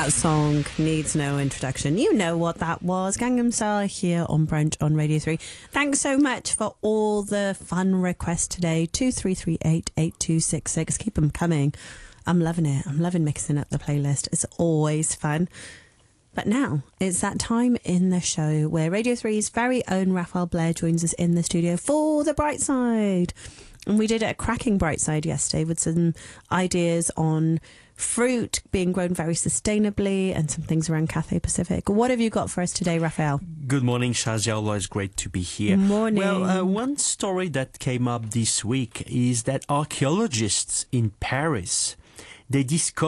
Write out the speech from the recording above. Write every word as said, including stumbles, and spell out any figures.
That song needs no introduction. You know what that was. Gangnam Style here on Brunch on Radio three. Thanks so much for all the fun requests today. two three three eight, eight two six six. Keep them coming. I'm loving it. I'm loving mixing up the playlist. It's always fun. But now it's that time in the show where Radio three's very own Raphael Blair joins us in the studio for The Bright Side. And we did a cracking Bright Side yesterday with some ideas on fruit being grown very sustainably and some things around Cathay Pacific. What have you got for us today, Raphael? Good morning, Shazia. Always great to be here. Morning. Well, uh, one story that came up this week is that archaeologists in Paris, they discovered